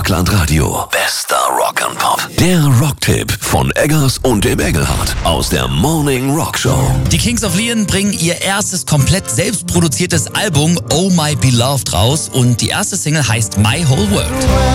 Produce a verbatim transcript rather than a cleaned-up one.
Rockland Radio. Bester Rock and Pop. Der Rocktipp von Eggers und dem Engelhardt aus der Morning Rock Show. Die Kings of Leon bringen ihr erstes komplett selbst produziertes Album Oh My Beloved raus und die erste Single heißt My Whole World.